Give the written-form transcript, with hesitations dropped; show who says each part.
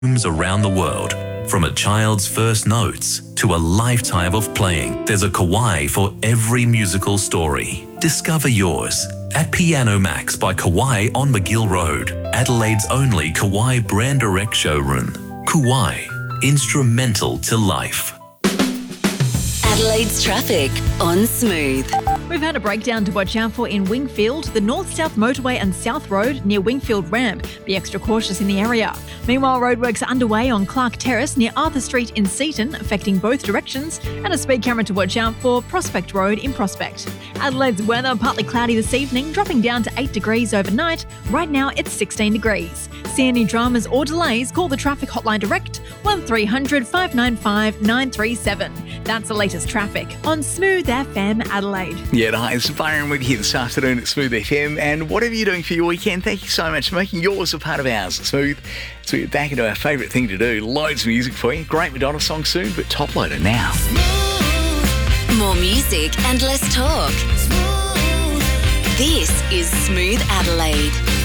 Speaker 1: rooms around the world. From a child's first notes to a lifetime of playing, there's a Kawai for every musical story. Discover yours at Piano Max by Kawai on McGill Road, Adelaide's only Kawai brand direct showroom. Kawai, instrumental to life.
Speaker 2: Adelaide's traffic on Smooth.
Speaker 3: We've had a breakdown to watch out for in Wingfield, the North-South Motorway and South Road near Wingfield Ramp. Be extra cautious in the area. Meanwhile, roadworks are underway on Clark Terrace near Arthur Street in Seaton, affecting both directions, and a speed camera to watch out for Prospect Road in Prospect. Adelaide's weather, partly cloudy this evening, dropping down to 8 degrees overnight. Right now, it's 16 degrees. See any dramas or delays, call the traffic hotline direct, 1300 595 937. That's the latest traffic on Smooth FM Adelaide.
Speaker 4: Yeah, hi, it's Byron with you this afternoon at Smooth FM, and whatever you're doing for your weekend, thank you so much for making yours a part of ours at Smooth. So we're back into our favourite thing to do, loads of music for you. Great Madonna song soon, but top loader now.
Speaker 2: More music and less talk. This is Smooth Adelaide.